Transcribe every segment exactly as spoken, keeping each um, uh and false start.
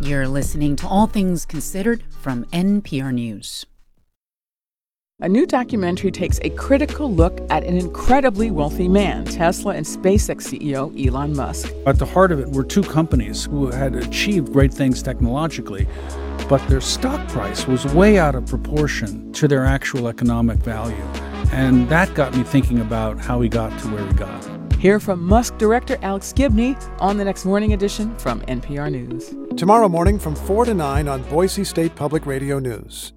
You're listening to All Things Considered from N P R News. A new documentary takes a critical look at an incredibly wealthy man, Tesla and SpaceX C E O Elon Musk. At the heart of it were two companies who had achieved great things technologically, but their stock price was way out of proportion to their actual economic value. And that got me thinking about how he got to where he got. Hear from Musk director Alex Gibney on the next morning edition from N P R News. Tomorrow morning from four to nine on Boise State Public Radio News.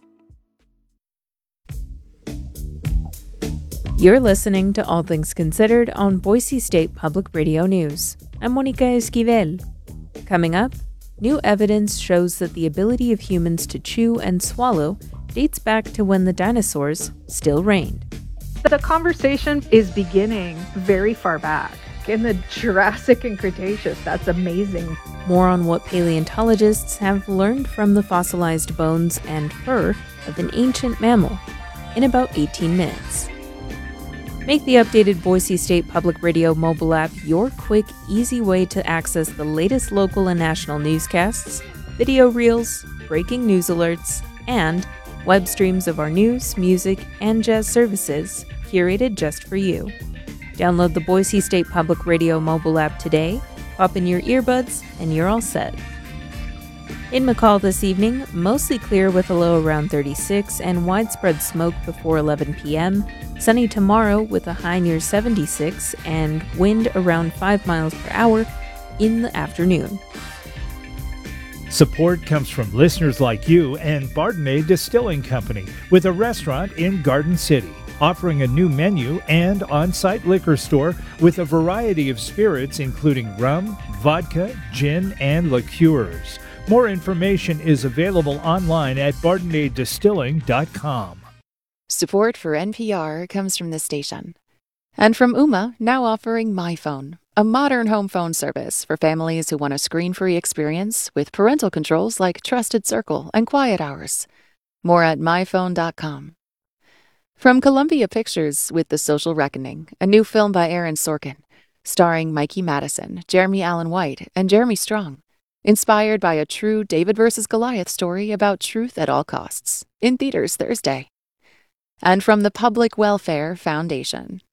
You're listening to All Things Considered on Boise State Public Radio News. I'm Monica Esquivel. Coming up, new evidence shows that the ability of humans to chew and swallow dates back to when the dinosaurs still reigned. The conversation is beginning very far back in the Jurassic and Cretaceous. That's amazing. More on what paleontologists have learned from the fossilized bones and fur of an ancient mammal in about eighteen minutes. Make the updated Boise State Public Radio mobile app your quick, easy way to access the latest local and national newscasts, video reels, breaking news alerts, and web streams of our news, music, and jazz services curated just for you. Download the Boise State Public Radio mobile app today, pop in your earbuds, and you're all set. In McCall this evening, mostly clear with a low around thirty-six and widespread smoke before eleven p.m. Sunny tomorrow with a high near seventy-six and wind around five miles per hour in the afternoon. Support comes from listeners like you and Bardenay Distilling Company, with a restaurant in Garden City, offering a new menu and on-site liquor store with a variety of spirits including rum, vodka, gin, and liqueurs. More information is available online at bardenay distilling dot com. Support for N P R comes from this station. And from Ooma, now offering MyPhone, a modern home phone service for families who want a screen-free experience with parental controls like Trusted Circle and Quiet Hours. More at my phone dot com. From Columbia Pictures with The Social Reckoning, a new film by Aaron Sorkin, starring Mikey Madison, Jeremy Allen White, and Jeremy Strong. Inspired by a true David versus Goliath story about truth at all costs. In theaters Thursday. And from the Public Welfare Foundation.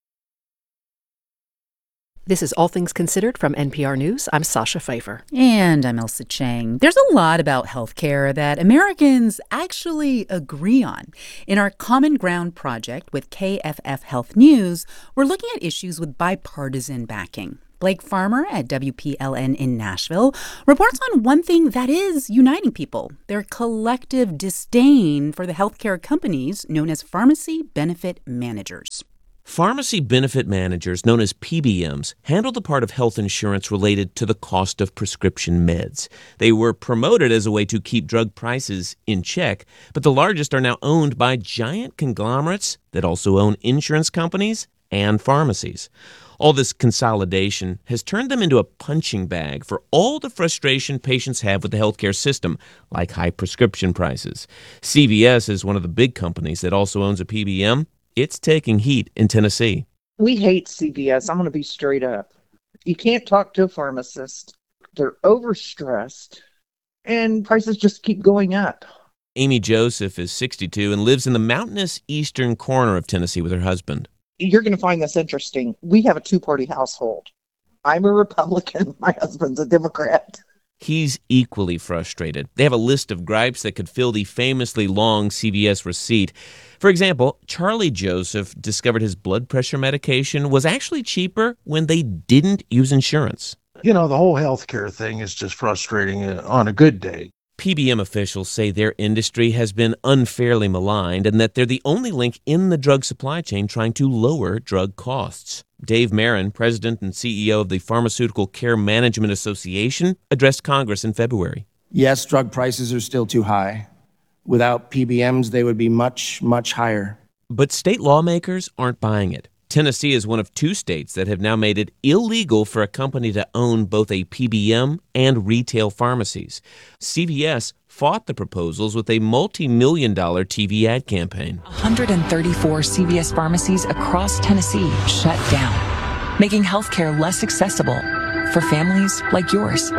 This is All Things Considered from N P R News. I'm Sasha Pfeiffer. And I'm Elsa Chang. There's a lot about healthcare that Americans actually agree on. In our Common Ground project with K F F Health News, we're looking at issues with bipartisan backing. Blake Farmer at W P L N in Nashville reports on one thing that is uniting people, their collective disdain for the healthcare companies known as pharmacy benefit managers. Pharmacy benefit managers, known as P B Ms, handle the part of health insurance related to the cost of prescription meds. They were promoted as a way to keep drug prices in check, but the largest are now owned by giant conglomerates that also own insurance companies and pharmacies. All this consolidation has turned them into a punching bag for all the frustration patients have with the healthcare system, like high prescription prices. C V S is one of the big companies that also owns a P B M. It's taking heat in Tennessee. We hate C V S. I'm going to be straight up. You can't talk to a pharmacist. They're overstressed, and prices just keep going up. Amy Joseph is sixty-two and lives in the mountainous eastern corner of Tennessee with her husband. You're going to find this interesting. We have a two-party household. I'm a Republican. My husband's a Democrat. He's equally frustrated. They have a list of gripes that could fill the famously long C V S receipt. For example, Charlie Joseph discovered his blood pressure medication was actually cheaper when they didn't use insurance. You know, the whole healthcare thing is just frustrating on a good day. P B M officials say their industry has been unfairly maligned and that they're the only link in the drug supply chain trying to lower drug costs. Dave Marin, president and C E O of the Pharmaceutical Care Management Association, addressed Congress in February. Yes, drug prices are still too high. Without P B Ms, they would be much, much higher. But state lawmakers aren't buying it. Tennessee is one of two states that have now made it illegal for a company to own both a P B M and retail pharmacies. C V S fought the proposals with a multi-million dollar T V ad campaign. one hundred thirty-four C V S pharmacies across Tennessee shut down, making healthcare less accessible for families like yours.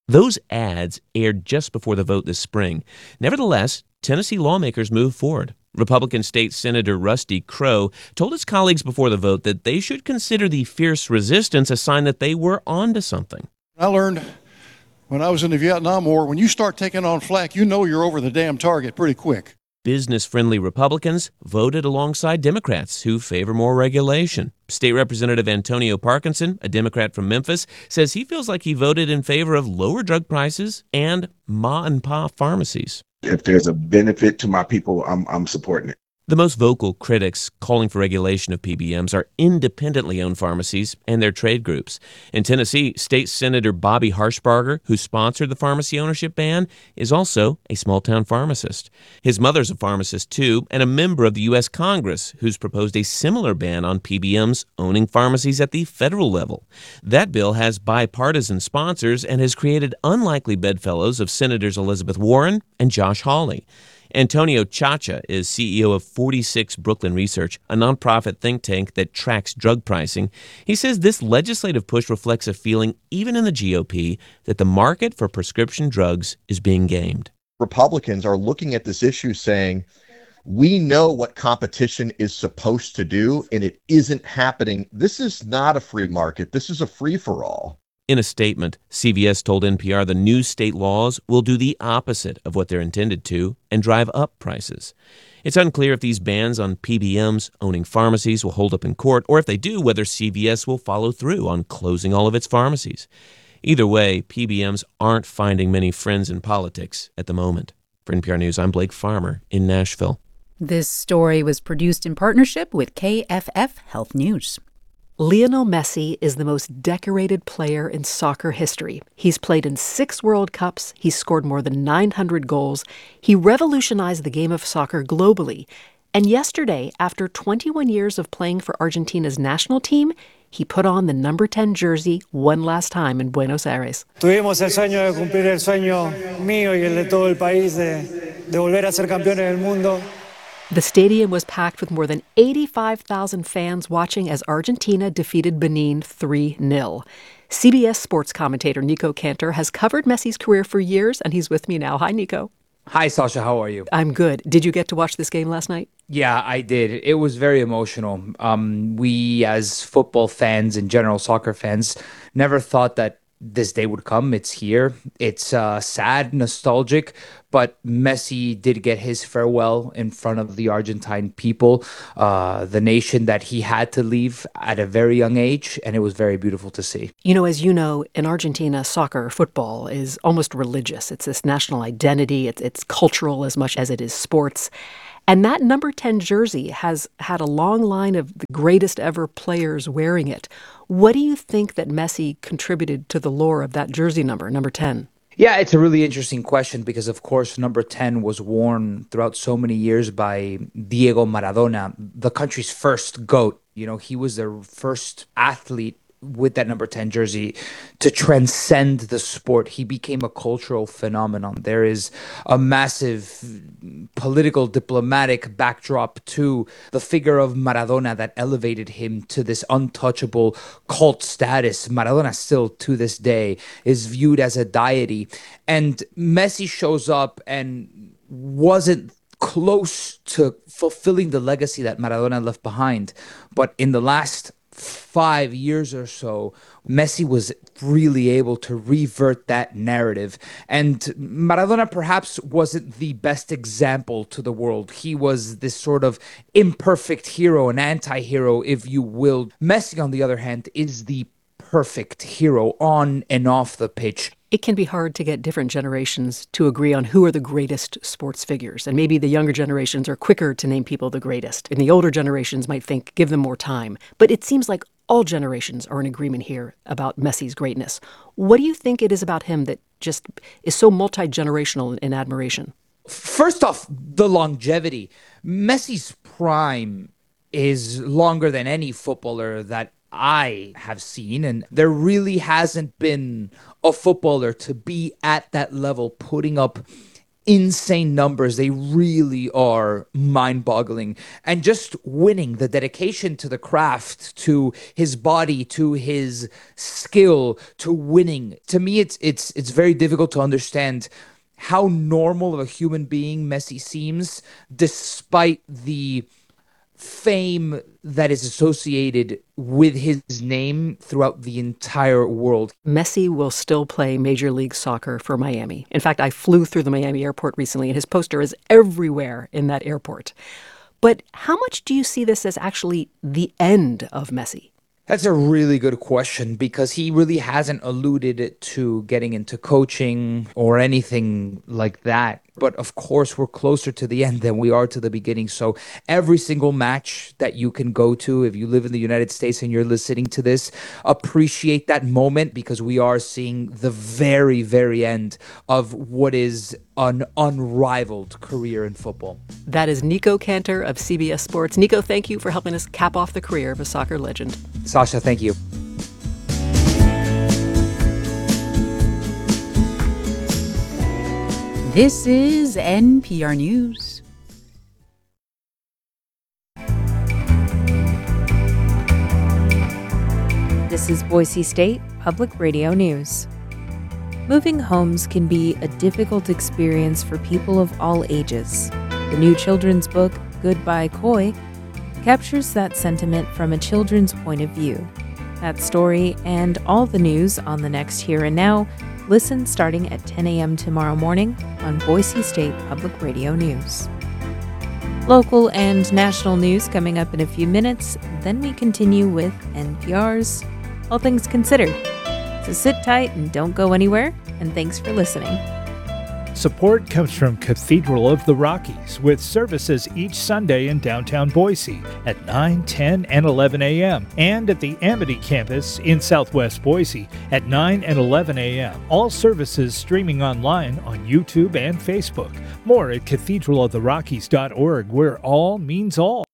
Those ads aired just before the vote this spring. Nevertheless, Tennessee lawmakers moved forward. Republican State Senator Rusty Crowe told his colleagues before the vote that they should consider the fierce resistance a sign that they were onto something. I learned when I was in the Vietnam War, when you start taking on flak, you know you're over the damn target pretty quick. Business-friendly Republicans voted alongside Democrats who favor more regulation. State Representative Antonio Parkinson, a Democrat from Memphis, says he feels like he voted in favor of lower drug prices and ma-and-pa pharmacies. If there's a benefit to my people, I'm I'm supporting it. The most vocal critics calling for regulation of P B Ms are independently owned pharmacies and their trade groups. In Tennessee, State Senator Bobby Harshbarger, who sponsored the pharmacy ownership ban, is also a small-town pharmacist. His mother's a pharmacist, too, and a member of the U S Congress, who's proposed a similar ban on P B Ms owning pharmacies at the federal level. That bill has bipartisan sponsors and has created unlikely bedfellows of Senators Elizabeth Warren and Josh Hawley. Antonio Chacha is C E O of forty-six Brooklyn Research, a nonprofit think tank that tracks drug pricing. He says this legislative push reflects a feeling, even in the G O P, that the market for prescription drugs is being gamed. Republicans are looking at this issue saying, we know what competition is supposed to do, and it isn't happening. This is not a free market. This is a free-for-all. In a statement, C V S told N P R the new state laws will do the opposite of what they're intended to and drive up prices. It's unclear if these bans on P B Ms owning pharmacies will hold up in court, or if they do, whether C V S will follow through on closing all of its pharmacies. Either way, P B Ms aren't finding many friends in politics at the moment. For N P R News, I'm Blake Farmer in Nashville. This story was produced in partnership with K F F Health News. Lionel Messi is the most decorated player in soccer history. He's played in six World Cups. He's scored more than nine hundred goals. He revolutionized the game of soccer globally. And yesterday, after twenty-one years of playing for Argentina's national team, he put on the number ten jersey one last time in Buenos Aires. Tuvimos el sueño de cumplir el sueño mío y el de todo el país de, de volver a ser campeones del mundo. The stadium was packed with more than eighty-five thousand fans watching as Argentina defeated Benin three nil. C B S sports commentator Nico Cantor has covered Messi's career for years, and he's with me now. Hi, Nico. Hi, Sasha. How are you? I'm good. Did you get to watch this game last night? Yeah, I did. It was very emotional. Um, we, as football fans and general soccer fans, never thought that this day would come. It's here. It's uh, sad, nostalgic, but Messi did get his farewell in front of the Argentine people, uh, the nation that he had to leave at a very young age, and it was very beautiful to see. You know, as you know, in Argentina, soccer, football is almost religious. It's this national identity. It's, it's cultural as much as it is sports. And that number ten jersey has had a long line of the greatest ever players wearing it. What do you think that Messi contributed to the lore of that jersey number, number ten? Yeah, it's a really interesting question because, of course, number ten was worn throughout so many years by Diego Maradona, the country's first GOAT. You know, he was the first athlete with that number ten jersey to transcend the sport. He became a cultural phenomenon. There is a massive political, diplomatic backdrop to the figure of Maradona that elevated him to this untouchable cult status. Maradona still, to this day, is viewed as a deity. And Messi shows up and wasn't close to fulfilling the legacy that Maradona left behind. But in the last five years or so, Messi was really able to revert that narrative. And Maradona perhaps wasn't the best example to the world. He was this sort of imperfect hero, an anti-hero, if you will. Messi, on the other hand, is the perfect hero on and off the pitch. It can be hard to get different generations to agree on who are the greatest sports figures. And maybe the younger generations are quicker to name people the greatest. And the older generations might think, give them more time. But it seems like all generations are in agreement here about Messi's greatness. What do you think it is about him that just is so multi-generational in admiration? First off, the longevity. Messi's prime is longer than any footballer that I have seen, and there really hasn't been a footballer to be at that level, putting up insane numbers. They really are mind-boggling. And just winning, the dedication to the craft, to his body, to his skill, to winning. To me, it's it's it's very difficult to understand how normal of a human being Messi seems, despite the fame that is associated with his name throughout the entire world. Messi will still play Major League Soccer for Miami. In fact, I flew through the Miami airport recently, and his poster is everywhere in that airport. But how much do you see this as actually the end of Messi? That's a really good question, because he really hasn't alluded to getting into coaching or anything like that. But of course, we're closer to the end than we are to the beginning. So every single match that you can go to, if you live in the United States and you're listening to this, appreciate that moment, because we are seeing the very, very end of what is an unrivaled career in football. That is Nico Cantor of C B S Sports. Nico, thank you for helping us cap off the career of a soccer legend. Sasha, thank you. This is N P R News. This is Boise State Public Radio News. Moving homes can be a difficult experience for people of all ages. The new children's book, Goodbye Koi, captures that sentiment from a children's point of view. That story and all the news on the next Here and Now. Listen starting at ten a.m. tomorrow morning on Boise State Public Radio News. Local and national news coming up in a few minutes. Then we continue with N P R's All Things Considered. So sit tight and don't go anywhere, and thanks for listening. Support comes from Cathedral of the Rockies, with services each Sunday in downtown Boise at nine, ten, and eleven a.m. and at the Amity campus in southwest Boise at nine and eleven a.m. All services streaming online on YouTube and Facebook. More at cathedral of the rockies dot org, where all means all.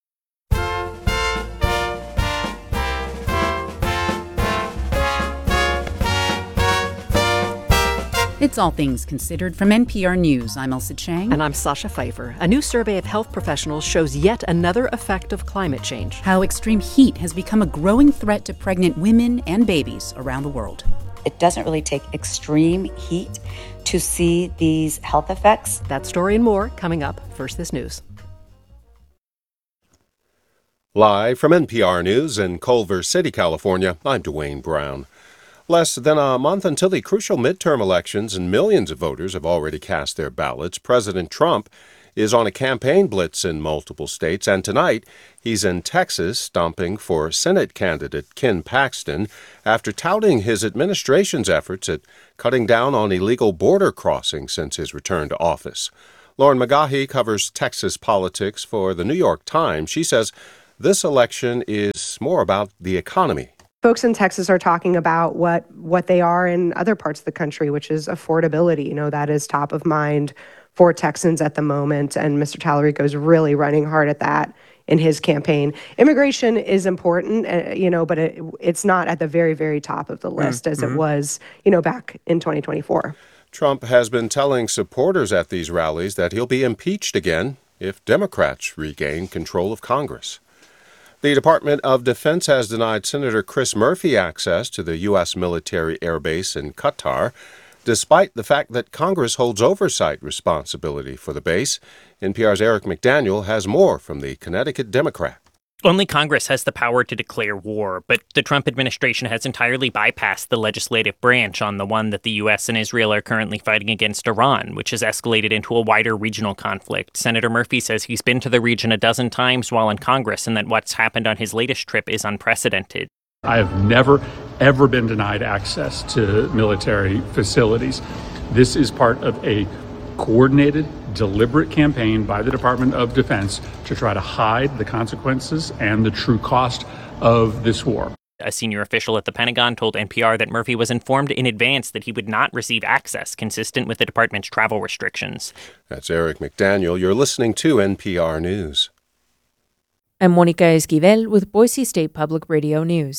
It's All Things Considered from N P R News. I'm Elsa Chang. And I'm Sasha Pfeiffer. A new survey of health professionals shows yet another effect of climate change. How extreme heat has become a growing threat to pregnant women and babies around the world. It doesn't really take extreme heat to see these health effects. That story and more coming up. First, this news. Live from N P R News in Culver City, California, I'm Dwayne Brown. Less than a month until the crucial midterm elections, and millions of voters have already cast their ballots. President Trump is on a campaign blitz in multiple states, and tonight he's in Texas stomping for Senate candidate Ken Paxton after touting his administration's efforts at cutting down on illegal border crossings since his return to office. Lauren McGaughy covers Texas politics for the New York Times. She says this election is more about the economy. Folks in Texas are talking about what what they are in other parts of the country, which is affordability. You know, that is top of mind for Texans at the moment. And Mister Tallarico is really running hard at that in his campaign. Immigration is important, uh, you know, but it, it's not at the very, very top of the list mm-hmm. as it was, you know, back in twenty twenty-four. Trump has been telling supporters at these rallies that he'll be impeached again if Democrats regain control of Congress. The Department of Defense has denied Senator Chris Murphy access to the U S military air base in Qatar, despite the fact that Congress holds oversight responsibility for the base. N P R's Eric McDaniel has more from the Connecticut Democrat. Only Congress has the power to declare war, but the Trump administration has entirely bypassed the legislative branch on the one that the U S and Israel are currently fighting against Iran, which has escalated into a wider regional conflict. Senator Murphy says he's been to the region a dozen times while in Congress and that what's happened on his latest trip is unprecedented. I have never, ever been denied access to military facilities. This is part of a coordinated, deliberate campaign by the Department of Defense to try to hide the consequences and the true cost of this war. A senior official at the Pentagon told N P R that Murphy was informed in advance that he would not receive access consistent with the department's travel restrictions. That's Eric McDaniel. You're listening to N P R News. I'm Monica Esquivel with Boise State Public Radio News.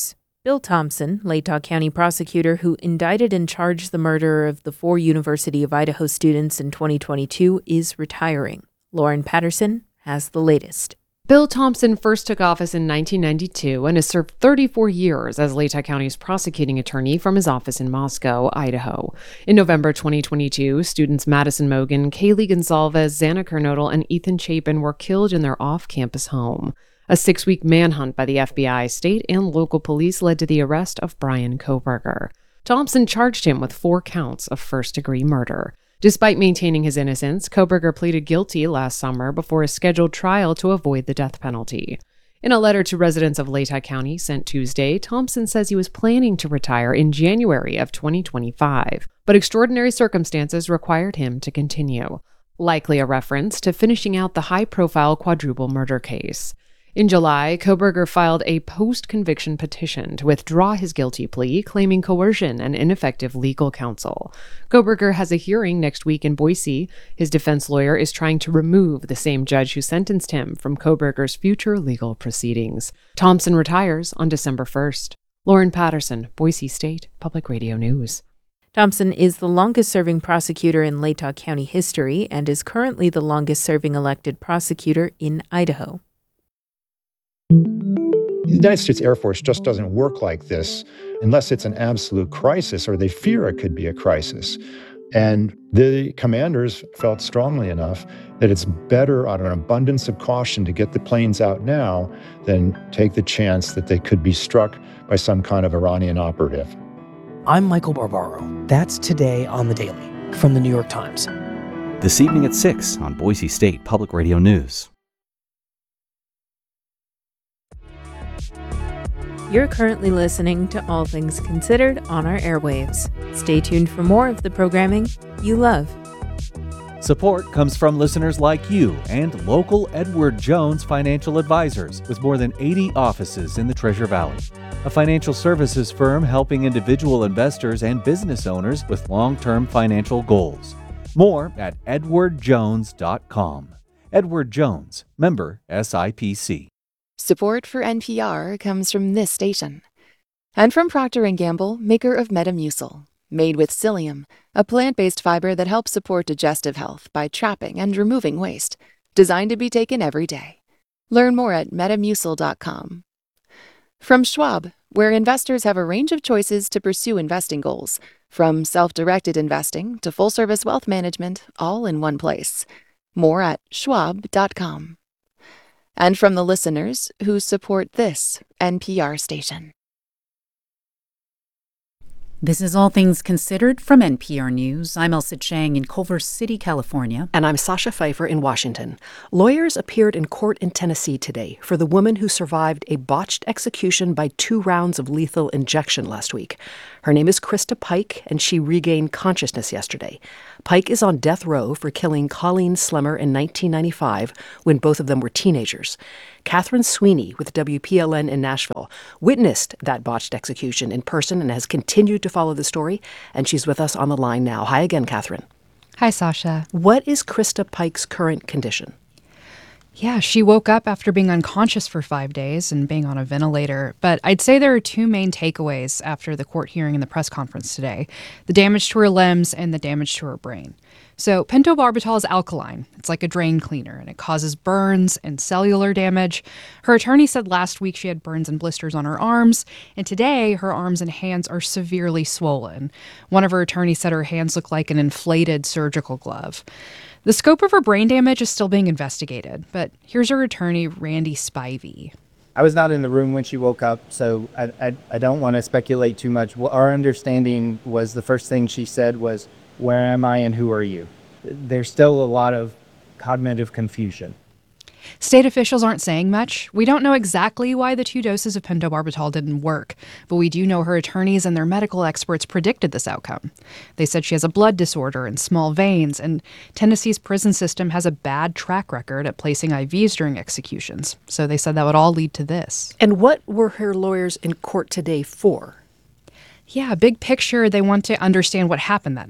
Bill Thompson, Latah County prosecutor who indicted and charged the murder of the four University of Idaho students in twenty twenty-two, is retiring. Lauren Patterson has the latest. Bill Thompson first took office in nineteen ninety-two and has served thirty-four years as Latah County's prosecuting attorney from his office in Moscow, Idaho. In November twenty twenty-two, students Madison Mogan, Kaylee Gonzalez, Xana Kernodle, and Ethan Chapin were killed in their off-campus home. A six-week manhunt by the F B I, state, and local police led to the arrest of Bryan Kohberger. Thompson charged him with four counts of first-degree murder. Despite maintaining his innocence, Kohberger pleaded guilty last summer before a scheduled trial to avoid the death penalty. In a letter to residents of Latah County sent Tuesday, Thompson says he was planning to retire in January of twenty twenty-five, but extraordinary circumstances required him to continue, likely a reference to finishing out the high-profile quadruple murder case. In July, Kohberger filed a post-conviction petition to withdraw his guilty plea, claiming coercion and ineffective legal counsel. Kohberger has a hearing next week in Boise. His defense lawyer is trying to remove the same judge who sentenced him from Kohberger's future legal proceedings. Thompson retires on December first. Lauren Patterson, Boise State Public Radio News. Thompson is the longest-serving prosecutor in Latah County history and is currently the longest-serving elected prosecutor in Idaho. The United States Air Force just doesn't work like this unless it's an absolute crisis or they fear it could be a crisis. And the commanders felt strongly enough that it's better out of an abundance of caution to get the planes out now than take the chance that they could be struck by some kind of Iranian operative. I'm Michael Barbaro. That's Today on the Daily from the New York Times. This evening at six on Boise State Public Radio News. You're currently listening to All Things Considered on our airwaves. Stay tuned for more of the programming you love. Support comes from listeners like you and local Edward Jones Financial Advisors with more than eighty offices in the Treasure Valley. A financial services firm helping individual investors and business owners with long-term financial goals. More at edward jones dot com. Edward Jones, member S I P C. Support for N P R comes from this station. And from Procter and Gamble, maker of Metamucil, made with psyllium, a plant-based fiber that helps support digestive health by trapping and removing waste, designed to be taken every day. Learn more at metamucil dot com. From Schwab, where investors have a range of choices to pursue investing goals, from self-directed investing to full-service wealth management, all in one place. More at schwab dot com. And from the listeners who support this N P R station. This is All Things Considered from N P R News. I'm Elsa Chang in Culver City, California. And I'm Sasha Pfeiffer in Washington. Lawyers appeared in court in Tennessee today for the woman who survived a botched execution by two rounds of lethal injection last week. Her name is Krista Pike, and she regained consciousness yesterday. Pike is on death row for killing Colleen Slemmer in nineteen ninety-five when both of them were teenagers. Catherine Sweeney with W P L N in Nashville witnessed that botched execution in person and has continued to follow the story, and she's with us on the line now. Hi again, Catherine. Hi, Sasha. What is Krista Pike's current condition? Yeah, she woke up after being unconscious for five days and being on a ventilator. But I'd say there are two main takeaways after the court hearing and the press conference today: the damage to her limbs and the damage to her brain. So pentobarbital is alkaline. It's like a drain cleaner, and it causes burns and cellular damage. Her attorney said last week she had burns and blisters on her arms, and today her arms and hands are severely swollen. One of her attorneys said her hands look like an inflated surgical glove. The scope of her brain damage is still being investigated, but here's her attorney, Randy Spivey. I was not in the room when she woke up, so I, I, I don't want to speculate too much. Well, our understanding was the first thing she said was, "Where am I and who are you?" There's still a lot of cognitive confusion. State officials aren't saying much. We don't know exactly why the two doses of pentobarbital didn't work, but we do know her attorneys and their medical experts predicted this outcome. They said she has a blood disorder and small veins, and Tennessee's prison system has a bad track record at placing I Vs during executions. So they said that would all lead to this. And what were her lawyers in court today for? Yeah, big picture, they want to understand what happened that night.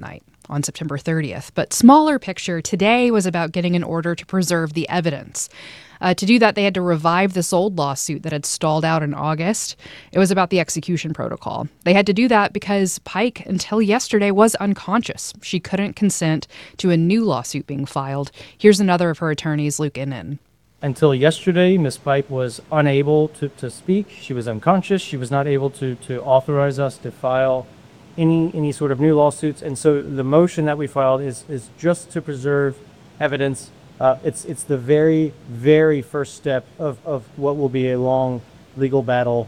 on September thirtieth. But smaller picture, today was about getting an order to preserve the evidence. Uh, to do that, they had to revive this old lawsuit that had stalled out in August. It was about the execution protocol. They had to do that because Pike, until yesterday, was unconscious. She couldn't consent to a new lawsuit being filed. Here's another of her attorneys, Luke Innen. Until yesterday, Miz Pike was unable to, to speak. She was unconscious. She was not able to, to authorize us to file any any sort of new lawsuits. And so the motion that we filed is, is just to preserve evidence. Uh, it's it's the very, very first step of, of what will be a long legal battle.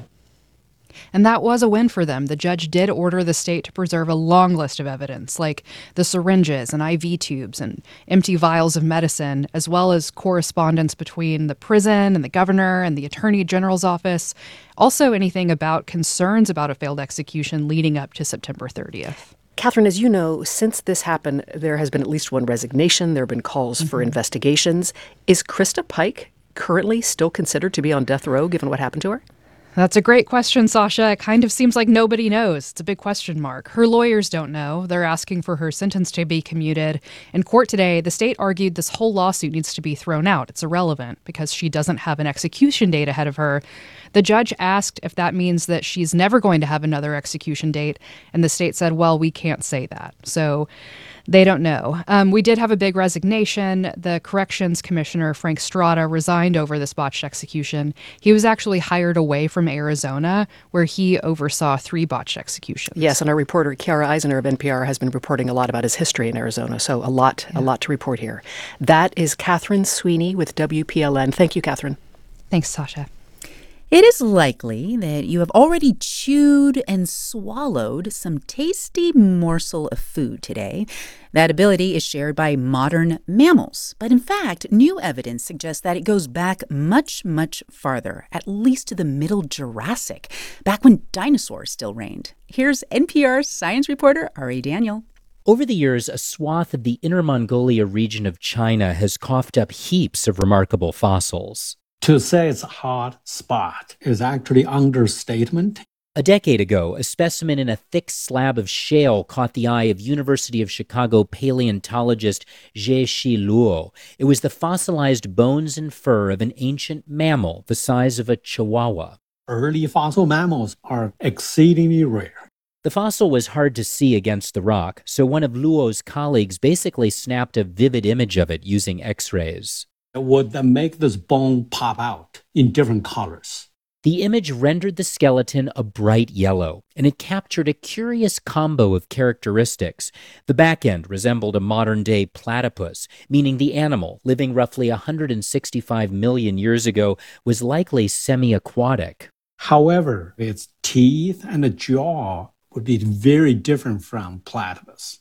And that was a win for them. The judge did order the state to preserve a long list of evidence, like the syringes and I V tubes and empty vials of medicine, as well as correspondence between the prison and the governor and the attorney general's office. Also, anything about concerns about a failed execution leading up to September thirtieth. Catherine, as you know, since this happened, there has been at least one resignation. There have been calls mm-hmm. for investigations. Is Krista Pike currently still considered to be on death row, given what happened to her? That's a great question, Sasha. It kind of seems like nobody knows. It's a big question mark. Her lawyers don't know. They're asking for her sentence to be commuted. In court today, the state argued this whole lawsuit needs to be thrown out. It's irrelevant because she doesn't have an execution date ahead of her. The judge asked if that means that she's never going to have another execution date, and the state said, well, we can't say that. So they don't know. Um, we did have a big resignation. The corrections commissioner, Frank Strada, resigned over this botched execution. He was actually hired away from Arizona, where he oversaw three botched executions. Yes, and our reporter, Kiara Eisner of N P R, has been reporting a lot about his history in Arizona, so a lot, yeah. a lot to report here. That is Catherine Sweeney with W P L N. Thank you, Catherine. Thanks, Sasha. It is likely that you have already chewed and swallowed some tasty morsel of food today. That ability is shared by modern mammals. But in fact, new evidence suggests that it goes back much, much farther, at least to the Middle Jurassic, back when dinosaurs still reigned. Here's N P R science reporter Ari Daniel. Over the years, a swath of the Inner Mongolia region of China has coughed up heaps of remarkable fossils. To say it's a hot spot is actually understatement. A decade ago, a specimen in a thick slab of shale caught the eye of University of Chicago paleontologist Zhexi Luo. It was the fossilized bones and fur of an ancient mammal the size of a chihuahua. Early fossil mammals are exceedingly rare. The fossil was hard to see against the rock, so one of Luo's colleagues basically snapped a vivid image of it using X-rays. It would make this bone pop out in different colors. The image rendered the skeleton a bright yellow, and it captured a curious combo of characteristics. The back end resembled a modern-day platypus, meaning the animal, living roughly one hundred sixty-five million years ago, was likely semi-aquatic. However, its teeth and the jaw would be very different from platypus.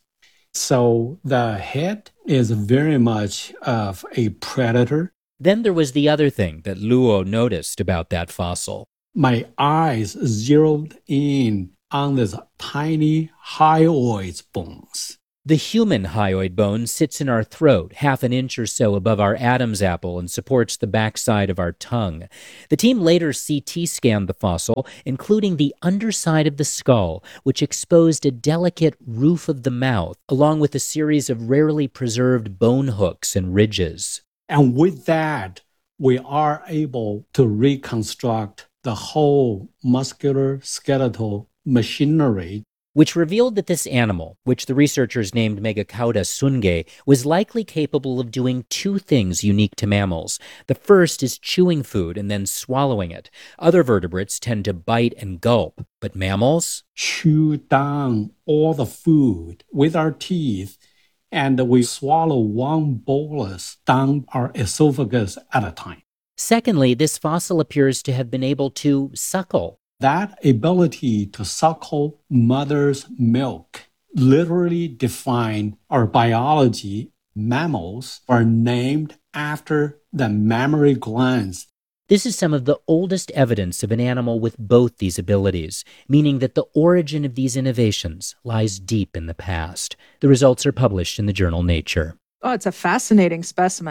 So the head is very much of a predator. Then there was the other thing that Luo noticed about that fossil. My eyes zeroed in on this tiny hyoid bones. The human hyoid bone sits in our throat, half an inch or so above our Adam's apple, and supports the backside of our tongue. The team later C T scanned the fossil, including the underside of the skull, which exposed a delicate roof of the mouth, along with a series of rarely preserved bone hooks and ridges. And with that, we are able to reconstruct the whole muscular skeletal machinery, which revealed that this animal, which the researchers named Megacauda sungae, was likely capable of doing two things unique to mammals. The first is chewing food and then swallowing it. Other vertebrates tend to bite and gulp, but mammals chew down all the food with our teeth, and we swallow one bolus down our esophagus at a time. Secondly, this fossil appears to have been able to suckle. That ability to suckle mother's milk literally defined our biology. Mammals are named after the mammary glands. This is some of the oldest evidence of an animal with both these abilities, meaning that the origin of these innovations lies deep in the past. The results are published in the journal Nature. Oh, it's a fascinating specimen.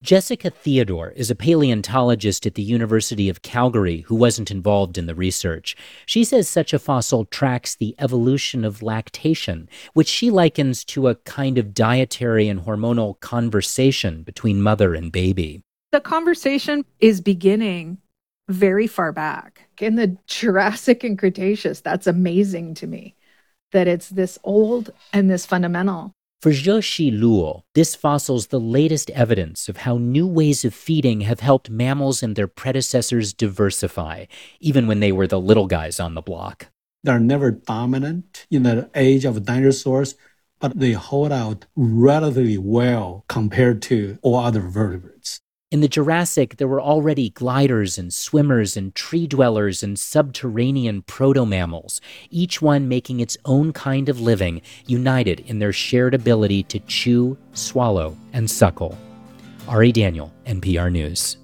Jessica Theodore is a paleontologist at the University of Calgary who wasn't involved in the research. She says such a fossil tracks the evolution of lactation, which she likens to a kind of dietary and hormonal conversation between mother and baby. The conversation is beginning very far back in the Jurassic and Cretaceous. That's amazing to me, that it's this old and this fundamental. For Zhou Luo, this fossil's the latest evidence of how new ways of feeding have helped mammals and their predecessors diversify, even when they were the little guys on the block. They're never dominant in the age of dinosaurs, but they hold out relatively well compared to all other vertebrates. In the Jurassic, there were already gliders and swimmers and tree dwellers and subterranean proto-mammals, each one making its own kind of living, united in their shared ability to chew, swallow, and suckle. Ari Daniel, N P R News.